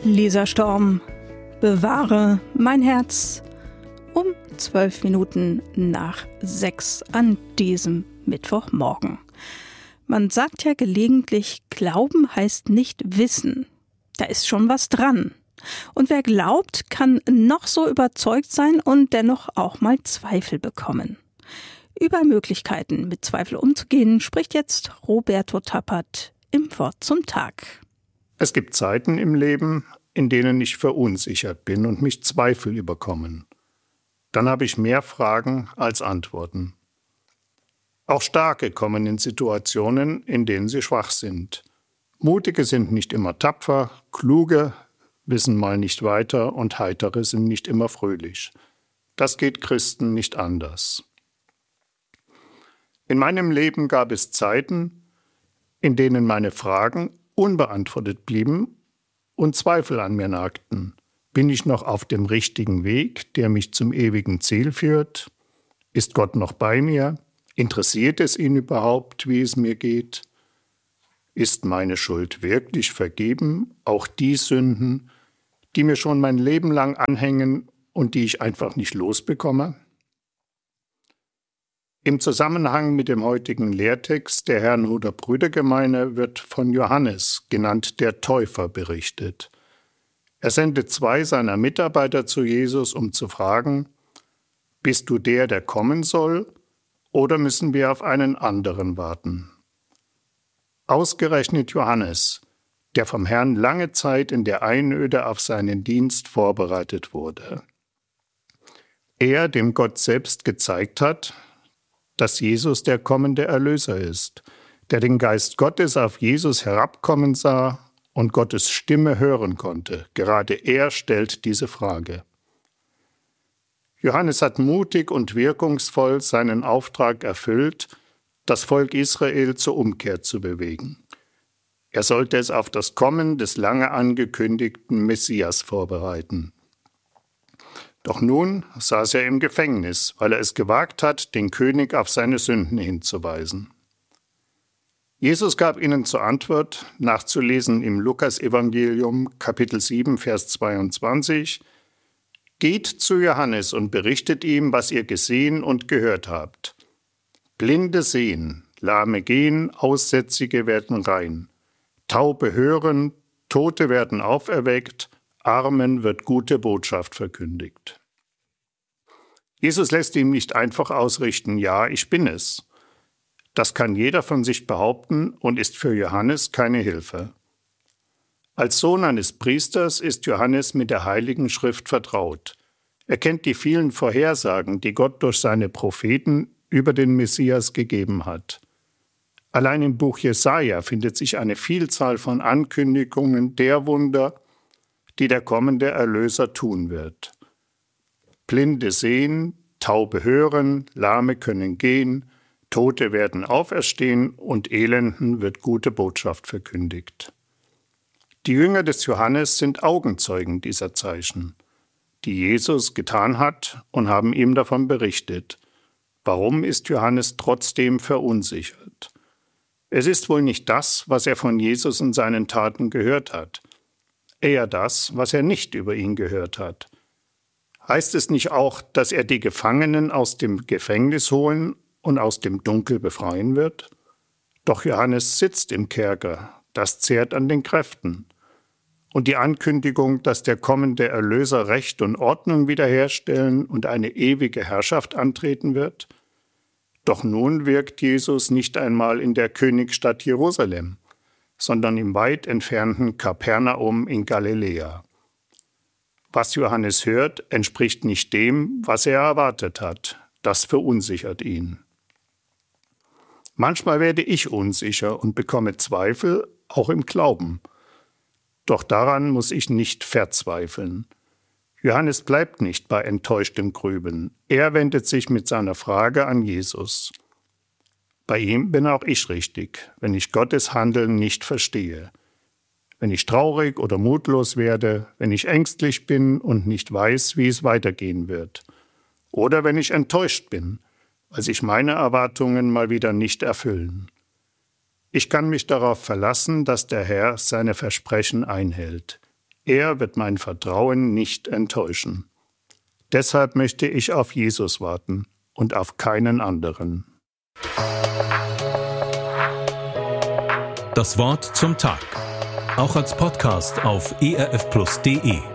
Leserstorm, bewahre mein Herz um 12 Minuten nach 6 an diesem Mittwochmorgen. Man sagt ja gelegentlich, Glauben heißt nicht wissen. Da ist schon was dran. Und wer glaubt, kann noch so überzeugt sein und dennoch auch mal Zweifel bekommen. Über Möglichkeiten, mit Zweifel umzugehen, spricht jetzt Roberto Tappert im Wort zum Tag. Es gibt Zeiten im Leben, in denen ich verunsichert bin und mich Zweifel überkommen. Dann habe ich mehr Fragen als Antworten. Auch Starke kommen in Situationen, in denen sie schwach sind. Mutige sind nicht immer tapfer, Kluge wissen mal nicht weiter und Heitere sind nicht immer fröhlich. Das geht Christen nicht anders. In meinem Leben gab es Zeiten, in denen meine Fragen unbeantwortet blieben und Zweifel an mir nagten. Bin ich noch auf dem richtigen Weg, der mich zum ewigen Ziel führt? Ist Gott noch bei mir? Interessiert es ihn überhaupt, wie es mir geht? Ist meine Schuld wirklich vergeben? Auch die Sünden, die mir schon mein Leben lang anhängen und die ich einfach nicht losbekomme? Im Zusammenhang mit dem heutigen Lehrtext der Herrnhuter Brüdergemeine wird von Johannes, genannt der Täufer, berichtet. Er sendet 2 seiner Mitarbeiter zu Jesus, um zu fragen: Bist du der kommen soll, oder müssen wir auf einen anderen warten? Ausgerechnet Johannes, der vom Herrn lange Zeit in der Einöde auf seinen Dienst vorbereitet wurde. Er, dem Gott selbst gezeigt hat, dass Jesus der kommende Erlöser ist, der den Geist Gottes auf Jesus herabkommen sah und Gottes Stimme hören konnte. Gerade er stellt diese Frage. Johannes hat mutig und wirkungsvoll seinen Auftrag erfüllt, das Volk Israel zur Umkehr zu bewegen. Er sollte es auf das Kommen des lange angekündigten Messias vorbereiten. Doch nun saß er im Gefängnis, weil er es gewagt hat, den König auf seine Sünden hinzuweisen. Jesus gab ihnen zur Antwort, nachzulesen im Lukas-Evangelium, Kapitel 7, Vers 22, Geht zu Johannes und berichtet ihm, was ihr gesehen und gehört habt. Blinde sehen, Lahme gehen, Aussätzige werden rein. Taube hören, Tote werden auferweckt, Armen wird gute Botschaft verkündigt. Jesus lässt ihm nicht einfach ausrichten, ja, ich bin es. Das kann jeder von sich behaupten und ist für Johannes keine Hilfe. Als Sohn eines Priesters ist Johannes mit der Heiligen Schrift vertraut. Er kennt die vielen Vorhersagen, die Gott durch seine Propheten über den Messias gegeben hat. Allein im Buch Jesaja findet sich eine Vielzahl von Ankündigungen der Wunder, die der kommende Erlöser tun wird. Blinde sehen, Taube hören, Lahme können gehen, Tote werden auferstehen und Elenden wird gute Botschaft verkündigt. Die Jünger des Johannes sind Augenzeugen dieser Zeichen, die Jesus getan hat, und haben ihm davon berichtet. Warum ist Johannes trotzdem verunsichert? Es ist wohl nicht das, was er von Jesus in seinen Taten gehört hat, eher das, was er nicht über ihn gehört hat. Heißt es nicht auch, dass er die Gefangenen aus dem Gefängnis holen und aus dem Dunkel befreien wird? Doch Johannes sitzt im Kerker, das zehrt an den Kräften. Und die Ankündigung, dass der kommende Erlöser Recht und Ordnung wiederherstellen und eine ewige Herrschaft antreten wird? Doch nun wirkt Jesus nicht einmal in der Königsstadt Jerusalem, sondern im weit entfernten Kapernaum in Galiläa. Was Johannes hört, entspricht nicht dem, was er erwartet hat. Das verunsichert ihn. Manchmal werde ich unsicher und bekomme Zweifel, auch im Glauben. Doch daran muss ich nicht verzweifeln. Johannes bleibt nicht bei enttäuschtem Grübeln. Er wendet sich mit seiner Frage an Jesus. Bei ihm bin auch ich richtig, wenn ich Gottes Handeln nicht verstehe. Wenn ich traurig oder mutlos werde, wenn ich ängstlich bin und nicht weiß, wie es weitergehen wird. Oder wenn ich enttäuscht bin, weil sich meine Erwartungen mal wieder nicht erfüllen. Ich kann mich darauf verlassen, dass der Herr seine Versprechen einhält. Er wird mein Vertrauen nicht enttäuschen. Deshalb möchte ich auf Jesus warten und auf keinen anderen. Das Wort zum Tag. Auch als Podcast auf erfplus.de.